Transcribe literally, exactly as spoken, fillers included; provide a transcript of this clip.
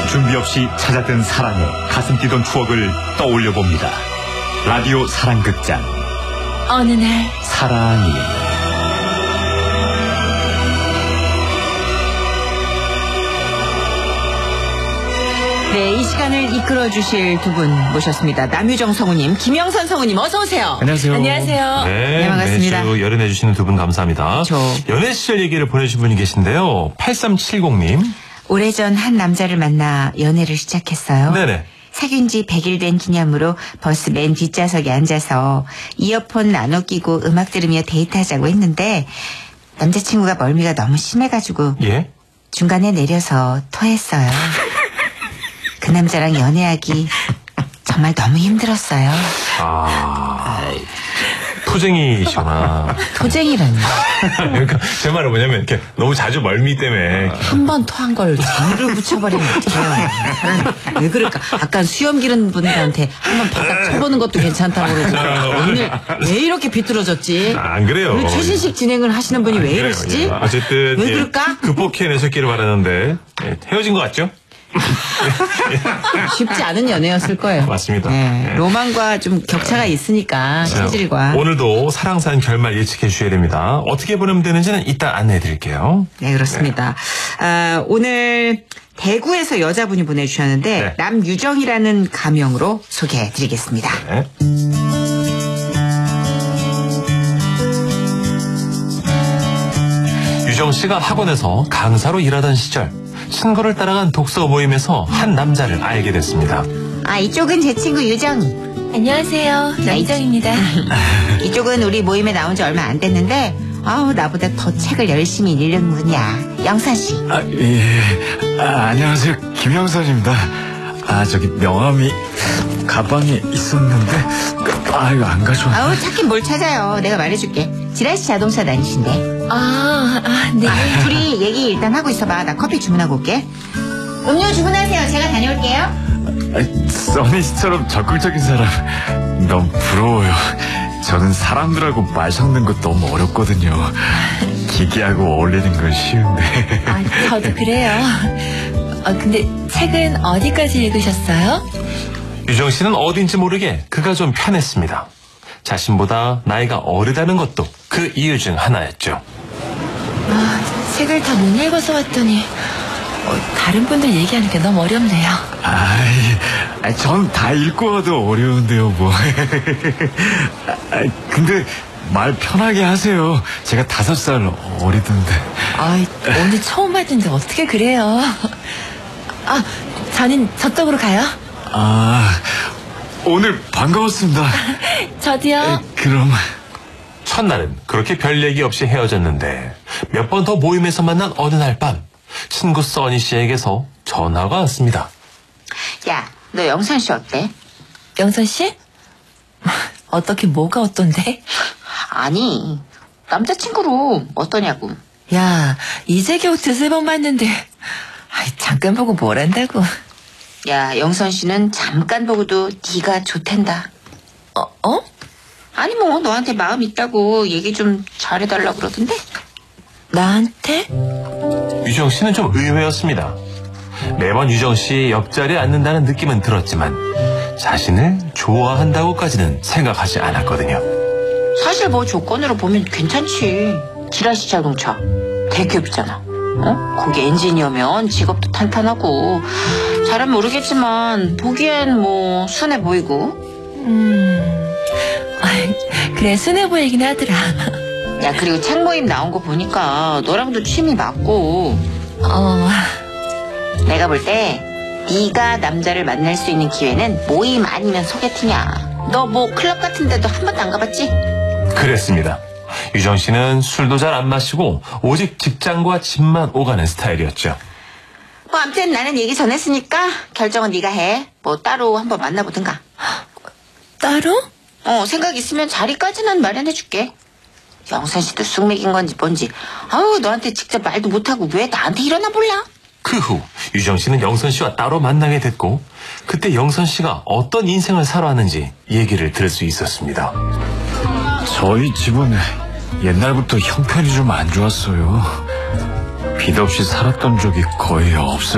준비 없이 찾아든 사랑에 가슴 뛰던 추억을 떠올려 봅니다. 라디오 사랑극장 어느 날 사랑이. 네, 이 시간을 이끌어 주실 두 분 모셨습니다. 남유정 성우님, 김영선 성우님, 어서 오세요. 안녕하세요. 안녕하세요. 네, 네, 반갑습니다. 매주 열연해 주시는 두 분 감사합니다. 저... 연애 시절 얘기를 보내주신 분이 계신데요. 팔삼칠공 님. 오래전 한 남자를 만나 연애를 시작했어요. 네네. 사귄 지 백 일 된 기념으로 버스 맨 뒷좌석에 앉아서 이어폰 나눠 끼고 음악 들으며 데이트하자고 했는데 남자친구가 멀미가 너무 심해가지고 예? 중간에 내려서 토했어요. 그 남자랑 연애하기 정말 너무 힘들었어요. 아... 토쟁이시구나. 토쟁이라니. 그러니까 제 말은 뭐냐면 이렇게 너무 자주 멀미 때문에 한 번 토한 걸 잔으로 붙여버리면 어떡해요. 왜 그럴까? 약간 수염 기른 분들한테 한 번 바닥 쳐보는 것도 괜찮다고 그러고 오늘 왜 이렇게 비뚤어졌지? 아, 안 그래요. 우리 최신식 진행을 하시는 분이 아, 왜 그래요, 이러시지? 그래요. 어쨌든 왜 예, 그럴까? 극복해내셨기를 바라는데 예, 헤어진 것 같죠? 쉽지 않은 연애였을 거예요. 맞습니다. 네, 네. 로망과 좀 격차가 있으니까 체질과. 오늘도 사랑산 결말 예측해 주셔야 됩니다. 어떻게 보내면 되는지는 이따 안내해 드릴게요. 네, 그렇습니다. 네. 아, 오늘 대구에서 여자분이 보내주셨는데 네. 남유정이라는 가명으로 소개해 드리겠습니다. 네. 유정 씨가 학원에서 강사로 일하던 시절 친구를 따라간 독서 모임에서 한 남자를 알게 됐습니다. 아, 이쪽은 제 친구 유정이. 안녕하세요. 남유정입니다. 이쪽은 우리 모임에 나온 지 얼마 안 됐는데 아우 나보다 더 책을 열심히 읽는 분이야. 영선 씨. 아, 예. 아, 안녕하세요. 김영선입니다. 아, 저기 명함이 가방에 있었는데 아, 이거 안 가져왔네. 아우 찾긴 뭘 찾아요. 내가 말해줄게. 지라시 자동차 다니신대. 아, 아, 네. 아, 둘이 얘기 일단 하고 있어봐. 나 커피 주문하고 올게. 음료 주문하세요. 제가 다녀올게요. 아, 써니 씨처럼 적극적인 사람 너무 부러워요. 저는 사람들하고 말 섞는 거 너무 어렵거든요. 기계하고 어울리는 건 쉬운데. 아, 저도 그래요. 어, 근데 책은 어디까지 읽으셨어요? 유정 씨는 어딘지 모르게 그가 좀 편했습니다. 자신보다 나이가 어리다는 것도 그 이유 중 하나였죠. 아, 책을 다 못 읽어서 왔더니 어, 다른 분들 얘기하는 게 너무 어렵네요. 아이, 전 다 읽고 와도 어려운데요, 뭐. 아, 근데 말 편하게 하세요. 제가 다섯 살 어리던데. 아, 오늘 처음 봤는데 어떻게 그래요? 아, 저는 저쪽으로 가요. 아, 오늘 반가웠습니다. 저도요. 에, 그럼. 첫날은 그렇게 별 얘기 없이 헤어졌는데 몇 번 더 모임에서 만난 어느 날 밤 친구 써니 씨에게서 전화가 왔습니다. 야, 너 영선 씨 어때? 영선 씨? 어떻게 뭐가 어떤데? 아니, 남자친구로 어떠냐고. 야, 이제 겨우 두세 번 봤는데 아이, 잠깐 보고 뭘 한다고. 야, 영선 씨는 잠깐 보고도 네가 좋댄다. 어? 어? 아니 뭐 너한테 마음 있다고 얘기 좀 잘해달라 그러던데. 나한테? 유정 씨는 좀 의외였습니다. 매번 유정 씨 옆자리에 앉는다는 느낌은 들었지만 자신을 좋아한다고까지는 생각하지 않았거든요. 사실 뭐 조건으로 보면 괜찮지. 지라시 자동차 대기업이잖아. 어? 거기 엔지니어면 직업도 탄탄하고 잘은 모르겠지만 보기엔 뭐 순해 보이고. 음... 아이, 그래 순해 보이긴 하더라. 야, 그리고 책 모임 나온 거 보니까 너랑도 취미 맞고. 어... 내가 볼 때 네가 남자를 만날 수 있는 기회는 모임 아니면 소개팅이야. 너 뭐 클럽 같은 데도 한 번도 안 가봤지? 그랬습니다. 유정 씨는 술도 잘 안 마시고 오직 직장과 집만 오가는 스타일이었죠. 뭐 아무튼 나는 얘기 전했으니까 결정은 네가 해. 뭐 따로 한번 만나보든가. 따로? 어, 생각 있으면 자리까지는 마련해줄게. 영선 씨도 쑥맥인 건지 뭔지. 아우, 너한테 직접 말도 못하고 왜 나한테 이러나 몰라. 그 후 유정 씨는 영선 씨와 따로 만나게 됐고 그때 영선 씨가 어떤 인생을 살아왔는지 얘기를 들을 수 있었습니다. 저희 집은 옛날부터 형편이 좀 안 좋았어요. 빚 없이 살았던 적이 거의 없을